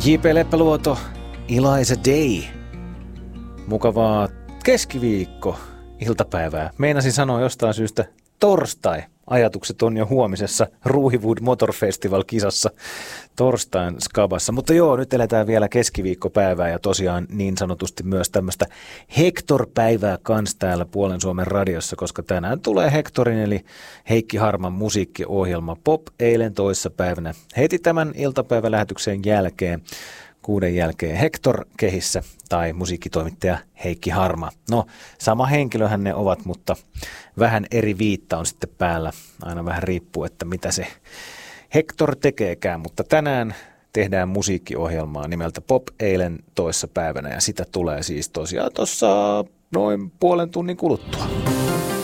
J.P. Leppäluoto, Eliza Day. Mukavaa keskiviikko iltapäivää. Meinasin sanoa jostain syystä torstai. Ajatukset on jo huomisessa Ruuhiwood Motor Festival-kisassa torstain skabassa. Mutta joo, nyt eletään vielä keskiviikkopäivää ja tosiaan niin sanotusti myös tämmöistä Hector-päivää kans täällä Puolen Suomen radiossa, koska tänään tulee Hectorin eli Heikki Harman musiikkiohjelma Pop eilen toissapäivänä heti tämän iltapäivälähetyksen jälkeen. 6 jälkeen Hector kehissä tai musiikkitoimittaja Heikki Harma. No, sama henkilöhän ne ovat, mutta vähän eri viitta on sitten päällä. Aina vähän riippuu, että mitä se Hector tekeekään, mutta tänään tehdään musiikkiohjelmaa nimeltä Pop eilen toissapäivänä ja sitä tulee siis tosiaan tuossa noin puolen tunnin kuluttua.